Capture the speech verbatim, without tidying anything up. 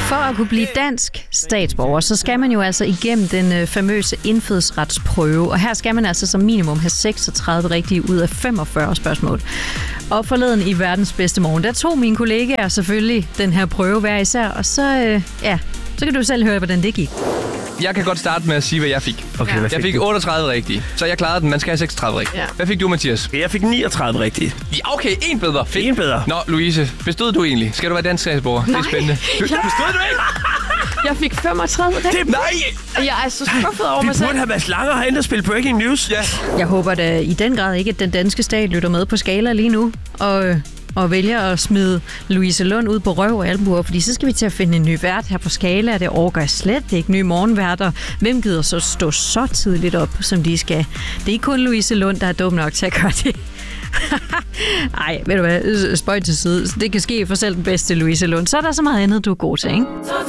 For at kunne blive dansk statsborger, så skal man jo altså igennem den øh, famøse indfødsretsprøve. Og her skal man altså som minimum have seksogtredive rigtige ud af femogfyrre spørgsmål. Og forleden i verdens bedste morgen, der tog mine kollegaer selvfølgelig den her prøve hver især. Og så, øh, ja, så kan du selv høre, hvordan det gik. Jeg kan godt starte med at sige, hvad jeg fik. Okay, ja. Jeg fik, fik otteogtredive rigtige, så jeg klarede den. Man skal have seksogtredive rigtige. Ja. Hvad fik du, Mathias? Jeg fik niogtredive rigtige. Ja, okay, en bedre. Fedt. En bedre. Nå, Louise, bestod du egentlig? Skal du være dansk statsborger? Det er spændende. Du, Ja. Bestod du ikke? Jeg fik femogtredive rigtigt. Det, Nej! Jeg er så skuffet over vi mig selv. burde have været Langer herinde og spille breaking news. Ja. Jeg håber da i den grad ikke, at den danske stat lytter med på skala lige nu. Og... Øh, og vælger at smide Louise Lund ud på røv og albuer, fordi så skal vi til at finde en ny vært her på Skala, og det overgår jeg slet. Det er ikke nye morgenværter. Hvem gider så stå så tidligt op, som de skal? Det er ikke kun Louise Lund, der er dum nok til at gøre det. Ej, ved du hvad? Spøj til side. Det kan ske for selv den bedste Louise Lund. Så er der så meget andet, du er god til, ikke?